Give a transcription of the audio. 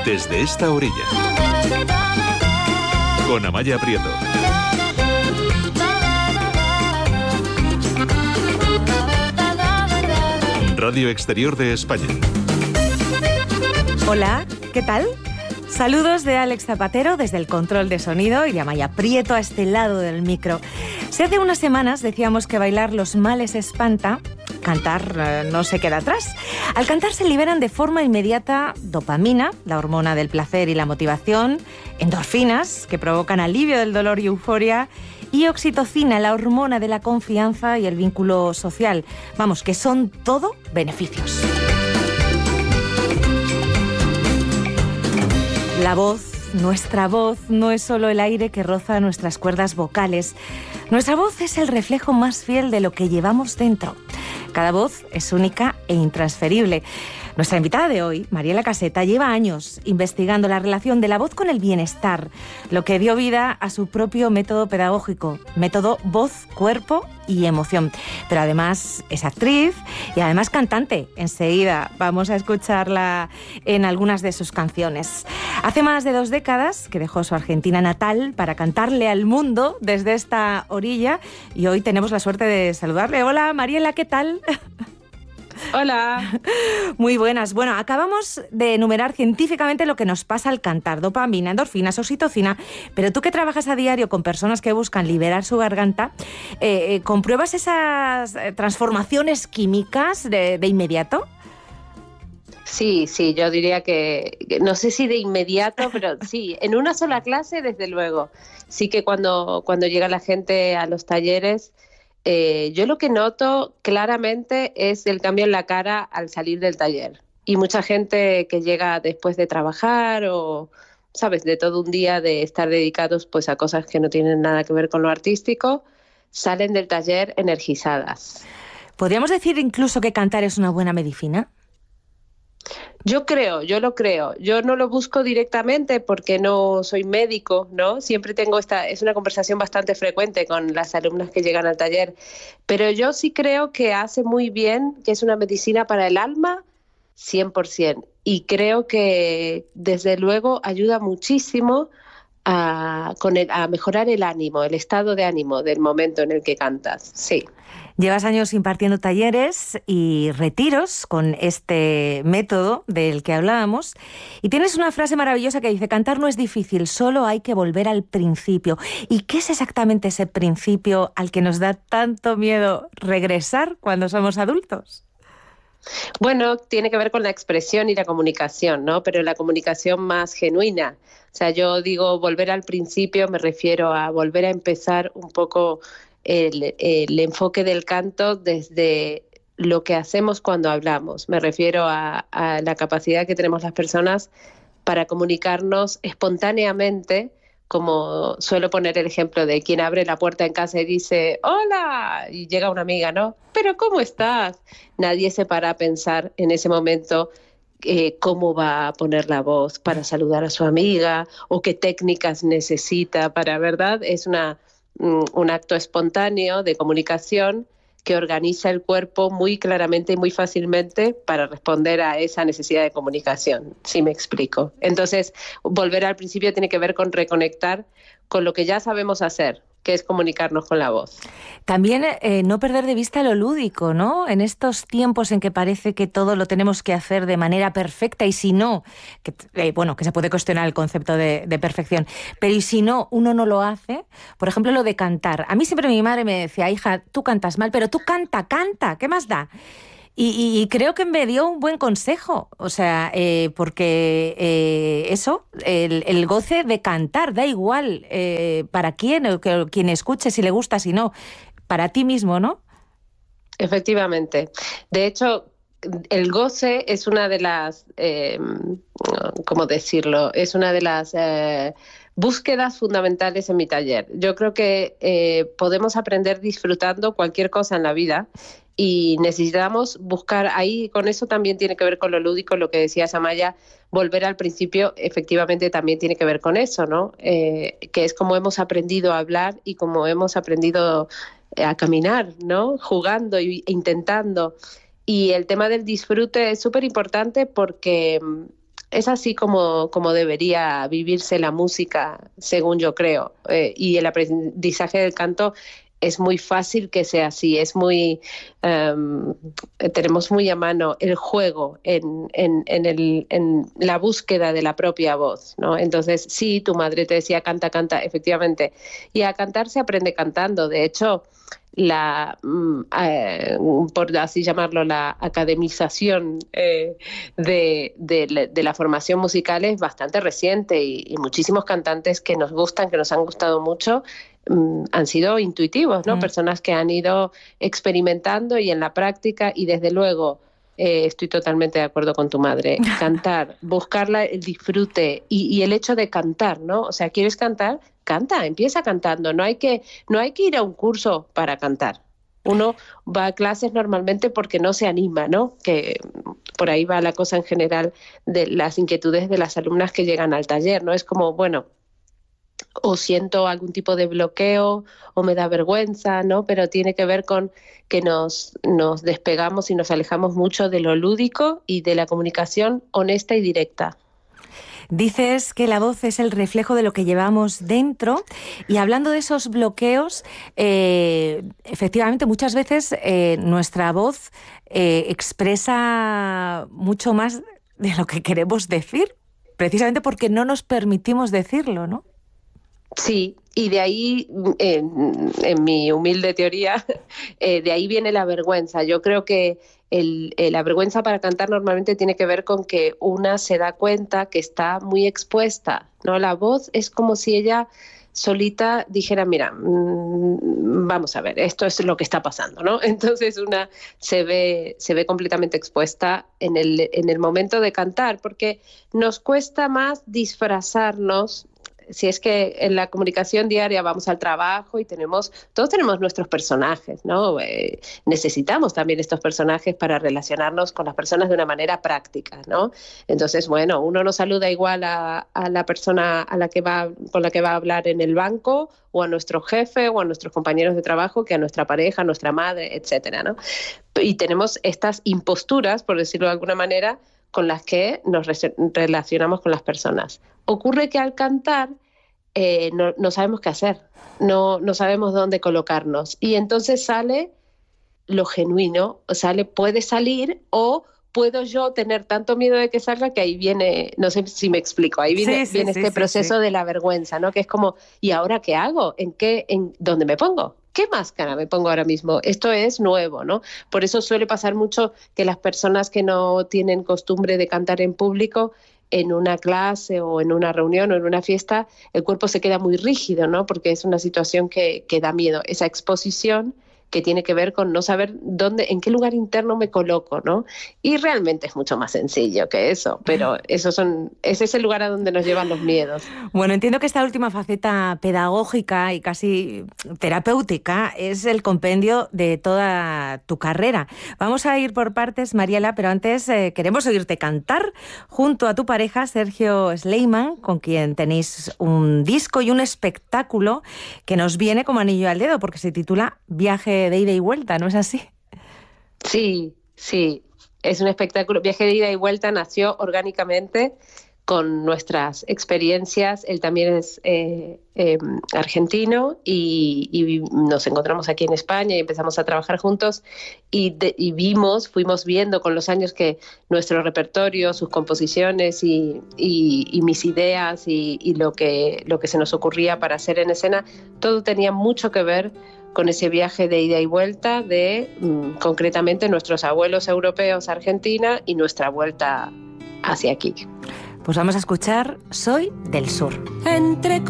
Desde esta orilla, con Amaya Prieto. Radio Exterior de España. Hola, ¿qué tal? Saludos de Alex Zapatero desde el control de sonido y de Amaya Prieto a este lado del micro. Si hace unas semanas decíamos que bailar los males espanta, cantar no se queda atrás. Al cantar se liberan de forma inmediata dopamina, la hormona del placer y la motivación, endorfinas, que provocan alivio del dolor y euforia, y oxitocina, la hormona de la confianza y el vínculo social. Vamos, que son todo beneficios. La voz, nuestra voz, no es solo el aire que roza nuestras cuerdas vocales. Nuestra voz es el reflejo más fiel de lo que llevamos dentro. Cada voz es única e intransferible. Nuestra invitada de hoy, Mariela Caseta, lleva años investigando la relación de la voz con el bienestar, lo que dio vida a su propio método pedagógico, método voz, cuerpo y emoción. Pero además es actriz y además cantante. Enseguida vamos a escucharla en algunas de sus canciones. Hace más de 2 décadas que dejó su Argentina natal para cantarle al mundo desde esta orilla y hoy tenemos la suerte de saludarle. Hola, Mariela, ¿qué tal? Hola. Muy buenas. Bueno, acabamos de enumerar científicamente lo que nos pasa al cantar. Dopamina, endorfinas, oxitocina. Pero tú que trabajas a diario con personas que buscan liberar su garganta, ¿compruebas esas transformaciones químicas de inmediato? Sí, yo diría que no sé si de inmediato, pero sí, en una sola clase, desde luego. Sí que cuando llega la gente a los talleres, yo lo que noto claramente es el cambio en la cara al salir del taller. Y mucha gente que llega después de trabajar o, sabes, de todo un día de estar dedicados pues a cosas que no tienen nada que ver con lo artístico, salen del taller energizadas. ¿Podríamos decir incluso que cantar es una buena medicina? Yo lo creo. Yo no lo busco directamente porque no soy médico, ¿no? Siempre tengo es una conversación bastante frecuente con las alumnas que llegan al taller, pero yo sí creo que hace muy bien, que es una medicina para el alma, 100%. Y creo que desde luego ayuda muchísimo a mejorar el ánimo, el estado de ánimo del momento en el que cantas, sí. Llevas años impartiendo talleres y retiros con este método del que hablábamos y tienes una frase maravillosa que dice: cantar no es difícil, solo hay que volver al principio. ¿Y qué es exactamente ese principio al que nos da tanto miedo regresar cuando somos adultos? Bueno, tiene que ver con la expresión y la comunicación, ¿no? Pero la comunicación más genuina. O sea, yo digo volver al principio, me refiero a volver a empezar un poco el enfoque del canto desde lo que hacemos cuando hablamos. Me refiero a la capacidad que tenemos las personas para comunicarnos espontáneamente, como suelo poner el ejemplo de quien abre la puerta en casa y dice «¡Hola!» y llega una amiga, ¿no? «¿Pero cómo estás?» Nadie se para a pensar en ese momento cómo va a poner la voz para saludar a su amiga o qué técnicas necesita para, ¿verdad? Es un acto espontáneo de comunicación que organiza el cuerpo muy claramente y muy fácilmente para responder a esa necesidad de comunicación, si me explico. Entonces, volver al principio tiene que ver con reconectar con lo que ya sabemos hacer, que es comunicarnos con la voz. También no perder de vista lo lúdico, ¿no? En estos tiempos en que parece que todo lo tenemos que hacer de manera perfecta y si no, que se puede cuestionar el concepto de perfección, pero y si no, uno no lo hace. Por ejemplo, lo de cantar. A mí siempre mi madre me decía: hija, tú cantas mal, pero tú canta, ¿qué más da? Y creo que me dio un buen consejo, o sea, porque el goce de cantar, da igual para quién, o quien escuche, si le gusta, si no, para ti mismo, ¿no? Efectivamente. De hecho, el goce es una de las, ¿cómo decirlo? Es una de las búsquedas fundamentales en mi taller. Yo creo que podemos aprender disfrutando cualquier cosa en la vida y necesitamos buscar ahí, con eso también tiene que ver con lo lúdico, lo que decías, Amaya, volver al principio efectivamente también tiene que ver con eso, ¿no? Que es como hemos aprendido a hablar y como hemos aprendido a caminar, ¿no? Jugando e intentando. Y el tema del disfrute es súper importante porque es así como debería vivirse la música, según yo creo. Y el aprendizaje del canto es muy fácil que sea así, tenemos muy a mano el juego en la búsqueda de la propia voz, ¿no? Entonces, sí, tu madre te decía canta, canta, efectivamente, y a cantar se aprende cantando. De hecho, por así llamarlo, la academización de la formación musical es bastante reciente, y muchísimos cantantes que nos gustan, que nos han gustado mucho, han sido intuitivos, ¿no? Personas que han ido experimentando y en la práctica, y desde luego estoy totalmente de acuerdo con tu madre. Cantar, buscarla, el disfrute y el hecho de cantar, ¿no? O sea, ¿quieres cantar? Canta, empieza cantando. No hay que ir a un curso para cantar. Uno va a clases normalmente porque no se anima, ¿no? Que por ahí va la cosa en general de las inquietudes de las alumnas que llegan al taller, ¿no? Es como, bueno, o siento algún tipo de bloqueo o me da vergüenza, ¿no? Pero tiene que ver con que nos despegamos y nos alejamos mucho de lo lúdico y de la comunicación honesta y directa. Dices que la voz es el reflejo de lo que llevamos dentro, y hablando de esos bloqueos, efectivamente muchas veces nuestra voz expresa mucho más de lo que queremos decir, precisamente porque no nos permitimos decirlo, ¿no? Sí, y de ahí, en mi humilde teoría, de ahí viene la vergüenza. Yo creo que la vergüenza para cantar normalmente tiene que ver con que una se da cuenta que está muy expuesta, ¿no? La voz es como si ella solita dijera, mira, vamos a ver, esto es lo que está pasando, ¿no? Entonces una se ve completamente expuesta en el momento de cantar, porque nos cuesta más disfrazarnos. Si es que en la comunicación diaria vamos al trabajo y todos tenemos nuestros personajes, ¿no? Necesitamos también estos personajes para relacionarnos con las personas de una manera práctica, ¿no? Entonces, bueno, uno no saluda igual a la persona con la que va a hablar en el banco, o a nuestro jefe, o a nuestros compañeros de trabajo, que a nuestra pareja, a nuestra madre, etcétera, ¿no? Y tenemos estas imposturas, por decirlo de alguna manera, con las que nos relacionamos con las personas. Ocurre que al cantar no sabemos qué hacer, no sabemos dónde colocarnos, y entonces sale lo genuino, puede salir, o puedo yo tener tanto miedo de que salga que ahí viene, no sé si me explico, ahí viene este proceso de la vergüenza, ¿no? Que es como, ¿y ahora qué hago? ¿Dónde me pongo? ¿Qué máscara me pongo ahora mismo? Esto es nuevo, ¿no? Por eso suele pasar mucho que las personas que no tienen costumbre de cantar en público, en una clase o en una reunión o en una fiesta, el cuerpo se queda muy rígido, ¿no? Porque es una situación que da miedo. Esa exposición que tiene que ver con no saber en qué lugar interno me coloco, ¿no? Y realmente es mucho más sencillo que eso, pero ese es el lugar a donde nos llevan los miedos. Bueno, entiendo que esta última faceta pedagógica y casi terapéutica es el compendio de toda tu carrera. Vamos a ir por partes, Mariela, pero antes queremos oírte cantar junto a tu pareja, Sergio Sleiman, con quien tenéis un disco y un espectáculo que nos viene como anillo al dedo, porque se titula Viaje de ida y vuelta, ¿no es así? Sí, es un espectáculo. Viaje de ida y vuelta nació orgánicamente con nuestras experiencias. Él también es argentino, y nos encontramos aquí en España y empezamos a trabajar juntos, y fuimos viendo con los años que nuestro repertorio, sus composiciones y mis ideas y lo que se nos ocurría para hacer en escena, todo tenía mucho que ver con ese viaje de ida y vuelta de, concretamente, nuestros abuelos europeos a Argentina y nuestra vuelta hacia aquí. Pues vamos a escuchar Soy del Sur. Entre